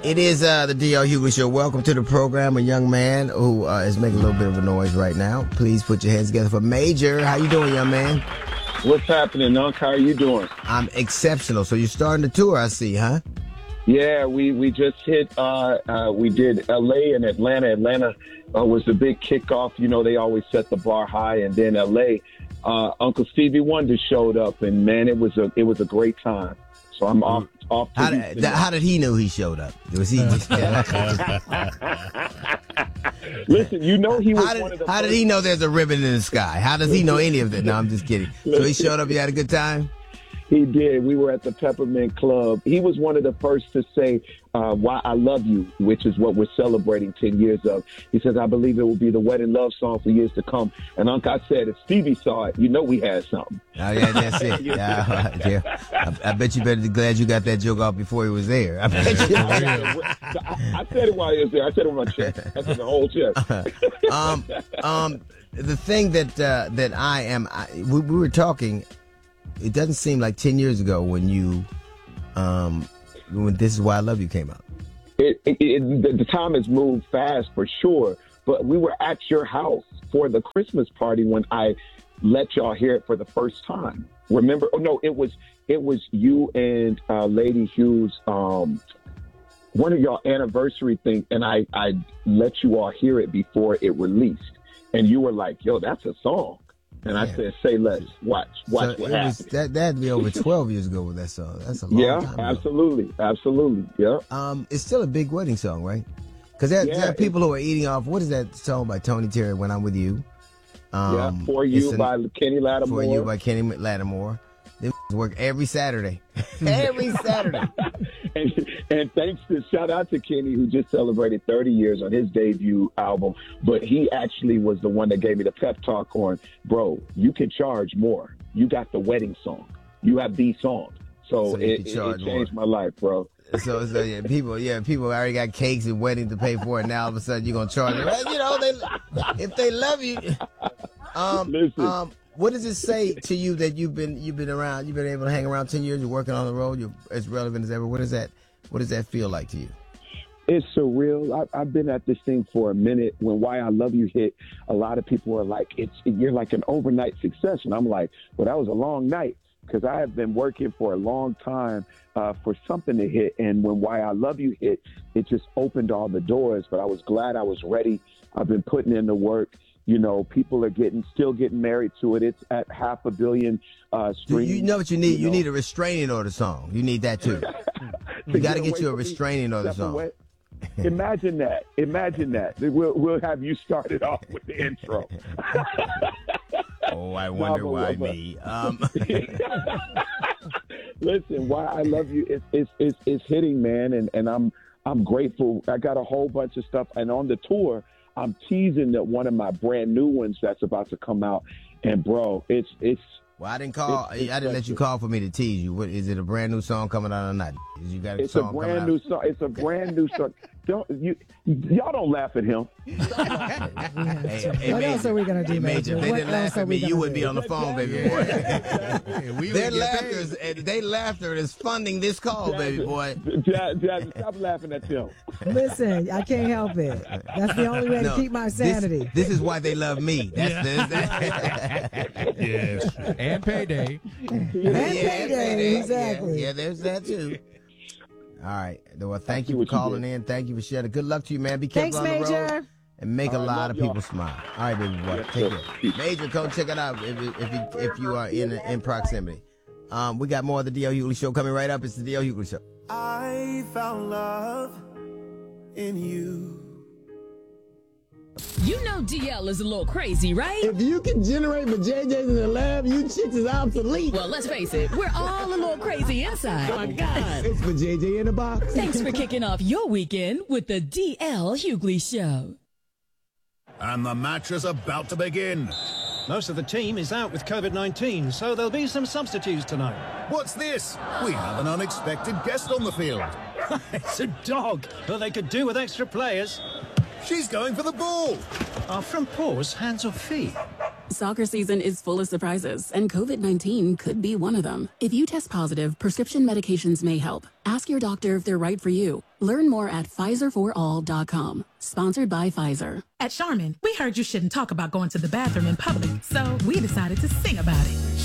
It is the D.L. Hughley Show. Welcome to the program. A young man who is making a little bit of a noise right now. Please put your hands together for Major. How you doing, young man? What's happening, Unc? How are you doing? I'm exceptional. So you're starting the tour, I see, huh? Yeah, we just hit, we did L.A. and Atlanta. Atlanta was the big kickoff. You know, they always set the bar high. And then L.A., Uncle Stevie Wonder showed up. And, man, it was a great time. So I'm off to how did he know he showed up? Was he just Listen, you know he was one of the How did he know there's a ribbon in the sky? How does he know any of that? No, I'm just kidding. So he showed up, you had a good time? He did. We were at the Peppermint Club. He was one of the first to say, Why I Love You, which is what we're celebrating 10 years of. He says, I believe it will be the wedding love song for years to come. And Unc, I said, if Stevie saw it, you know we had something. Oh, yeah, that's it. Yeah. I bet you better be glad you got that joke off before he was there. I bet you. I said it while he was there. I said it with my chest. I said the whole chest. The thing we were talking, it doesn't seem like 10 years ago when you, when This Is Why I Love You came out. The time has moved fast for sure, but we were at your house for the Christmas party when I let y'all hear it for the first time. Remember? Oh no, it was you and Lady Hughes, one of y'all anniversary thing, and I let you all hear it before it released, and you were like, "Yo, that's a song." And I said, say less. Watch so what happens. That had to be over 12 years ago with that song. That's a long time ago. Absolutely. Yeah. It's still a big wedding song, right? Because there are people who are eating off. What is that song by Tony Terry, When I'm With You? For You by Kenny Lattimore. For You by Kenny Lattimore. They work every Saturday. Every Saturday. And thanks to shout out to Kenny, who just celebrated 30 years on his debut album. But he actually was the one that gave me the pep talk on, bro, you can charge more. You got the wedding song. You have the song. So it changed my life, bro. So people already got cakes and weddings to pay for it. Now all of a sudden you're gonna charge them. Well, you know, if they love you. Listen. What does it say to you that you've been around? You've been able to hang around 10 years. You're working on the road. You're as relevant as ever. What does that feel like to you? It's surreal. I've been at this thing for a minute. When Why I Love You hit, a lot of people are like, you're like an overnight success. And I'm like, well, that was a long night because I have been working for a long time for something to hit. And when Why I Love You hit, it just opened all the doors. But I was glad I was ready. I've been putting in the work. You know, people are still getting married to it. It's at 500 million streams. You know what you need? You need a restraining order song. You need that too. You got to get you a restraining order song. Imagine that. We'll have you started off with the intro. Oh, I wonder why me. Listen, Why I Love You is hitting, man, and I'm grateful. I got a whole bunch of stuff, and on the tour, I'm teasing that one of my brand new ones that's about to come out, and bro, it's. Well, I didn't call. I didn't let you call for me to tease you. What is it? A brand new song coming out or not? You got a song coming out? It's a brand new song. It's a brand new song. Y'all don't laugh at him. What else are we gonna do, Major? If they didn't laugh at me, you would be on the phone, baby boy. Their laughter is funding this call, baby boy. Jasmine, stop laughing at them. Listen, I can't help it. That's the only way to keep my sanity. This is why they love me. Yes. And payday. Payday, exactly. Yeah, there's that too. All right. Well, thank you for calling in. Thank you for sharing. Good luck to you, man. Be careful on the road. Thanks, Major. And make a lot of people smile. All right, baby boy. Take care. Major, come check it out if you are in proximity. We got more of the D.L. Hughley Show coming right up. It's the D.L. Hughley Show. I found love in you. You know DL is a little crazy, right? If you can generate my JJs in the lab, you chicks is obsolete. Well, let's face it, we're all a little crazy inside. Oh my God. It's for JJ in the box. Thanks for kicking off your weekend with the DL Hughley Show. And the match is about to begin. Most of the team is out with COVID-19, so there'll be some substitutes tonight. What's this? We have an unexpected guest on the field. It's a dog, but they could do with extra players. She's going for the ball. Are front paws hands or feet? Soccer season is full of surprises, and COVID-19 could be one of them. If you test positive, prescription medications may help. Ask your doctor if they're right for you. Learn more at PfizerForAll.com. Sponsored by Pfizer. At Charmin, we heard you shouldn't talk about going to the bathroom in public, so we decided to sing about it.